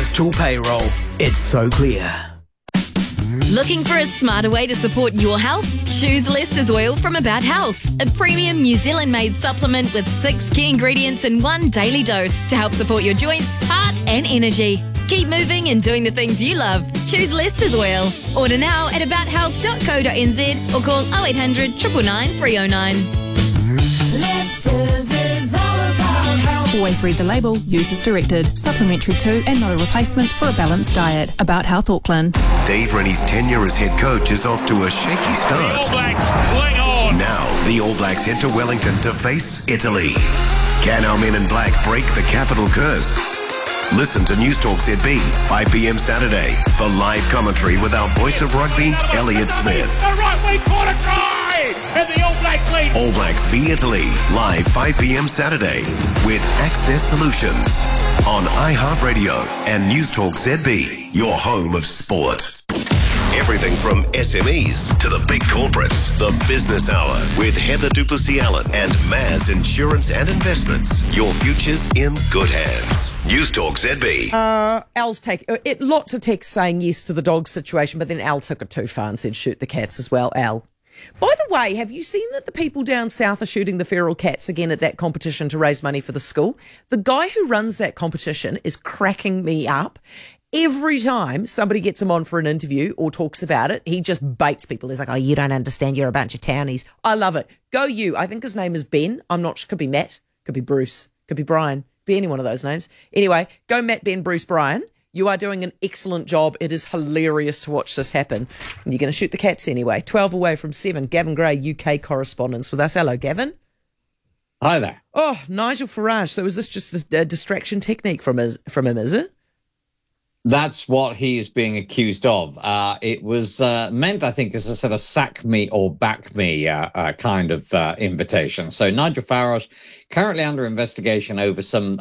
Bristol Payroll. It's so clear. Looking for a smarter way to support your health? Choose Lester's Oil from About Health, a premium New Zealand-made supplement with 6 key ingredients in 1 daily dose to help support your joints, heart and energy. Keep moving and doing the things you love. Choose Lester's Oil. Order now at abouthealth.co.nz or call 0800 999 309. Lester's is all about health. Always read the label. Use as directed. Supplementary to and not a replacement for a balanced diet. About Health Auckland. Dave Rennie's tenure as head coach is off to a shaky start. The All Blacks cling on. Now, the All Blacks head to Wellington to face Italy. Can our men in black break the capital curse? Listen to News Talk ZB, 5 p.m. Saturday, for live commentary with our voice of rugby, Elliot Smith. The right wing corner try! And the All Blacks lead. All Blacks v Italy, live 5 p.m. Saturday, with Access Solutions on iHeartRadio and News Talk ZB, your home of sport. Everything from SMEs to the big corporates. The Business Hour with Heather Duplessis-Allen and Maz Insurance and Investments. Your future's in good hands. News Talk ZB. Al's lots of texts saying yes to the dog situation, but then Al took it too far and said shoot the cats as well, Al. By the way, have you seen that the people down south are shooting the feral cats again at that competition to raise money for the school? The guy who runs that competition is cracking me up. Every time somebody gets him on for an interview or talks about it, he just baits people. He's like, oh, you don't understand. You're a bunch of townies. I love it. Go you. I think his name is Ben. I'm not sure. Could be Matt. Could be Bruce. Could be Brian. Be any one of those names. Anyway, go Matt, Ben, Bruce, Brian. You are doing an excellent job. It is hilarious to watch this happen. And you're going to shoot the cats anyway. 12 away from 7. Gavin Gray, UK correspondent with us. Hello, Gavin. Hi there. Oh, Nigel Farage. So is this just a distraction technique from him, is it? That's what he is being accused of. It was meant, I think, as a sort of sack me or back me kind of invitation. So Nigel Farage currently under investigation over some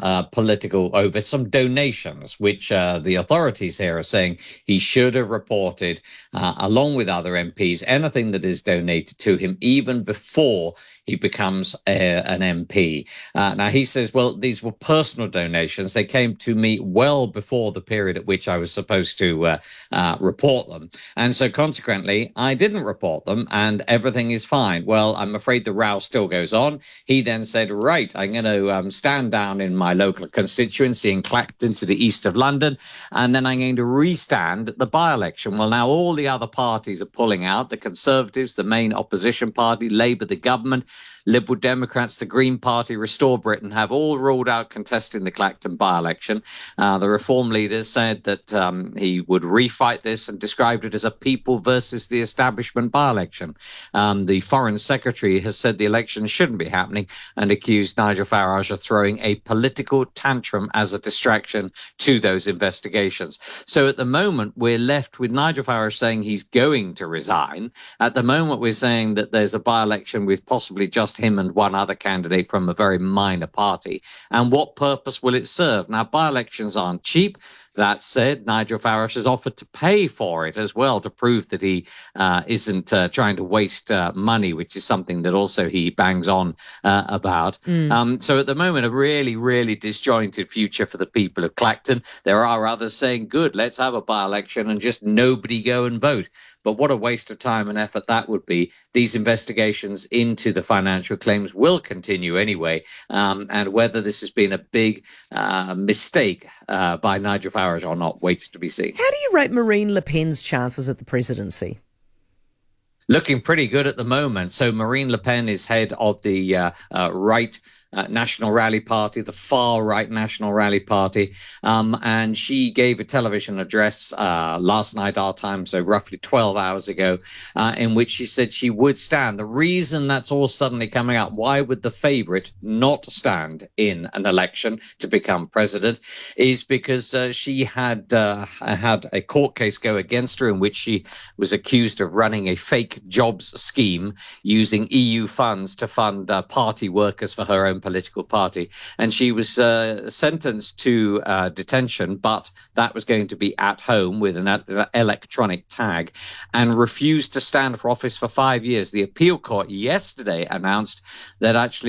donations, which the authorities here are saying he should have reported, along with other MPs, anything that is donated to him, even before he becomes an MP. Now, he says, well, these were personal donations. They came to me well before the period at which I was supposed to report them. And so consequently, I didn't report them and everything is fine. Well, I'm afraid the row still goes on. He then said, right, I'm going to stand down in my local constituency in Clacton to the east of London, and then I'm going to restand at the by-election. Well, now all the other parties are pulling out. The Conservatives, the main opposition party, Labour, the government, Liberal Democrats, the Green Party, Restore Britain have all ruled out contesting the Clacton by-election. The Reform leaders said that he would refight this and described it as a people versus the establishment by-election. The Foreign Secretary has said the election shouldn't be happening and accused Nigel Farage of throwing a political tantrum as a distraction to those investigations. So at the moment, we're left with Nigel Farage saying he's going to resign. At the moment, we're saying that there's a by-election with possibly just him and one other candidate from a very minor party. And what purpose will it serve? Now, by-elections aren't cheap. That said, Nigel Farage has offered to pay for it as well to prove that he isn't trying to waste money, which is something that also he bangs on about. So at the moment, a really, really disjointed future for the people of Clacton. There are others saying, good, let's have a by-election and just nobody go and vote. But what a waste of time and effort that would be. These investigations into the financial claims will continue anyway. And whether this has been a big mistake by Nigel Farage or not waits to be seen. How do you rate Marine Le Pen's chances at the presidency? Looking pretty good at the moment. So Marine Le Pen is head of the right National Rally Party, the far-right National Rally Party, and she gave a television address last night, our time, so roughly 12 hours ago, in which she said she would stand. The reason that's all suddenly coming out, why would the favourite not stand in an election to become president, is because she had had a court case go against her in which she was accused of running a fake jobs scheme using EU funds to fund party workers for her own political party, and she was sentenced to detention, but that was going to be at home with an electronic tag, and refused to stand for office for 5 years. The appeal court yesterday announced that actually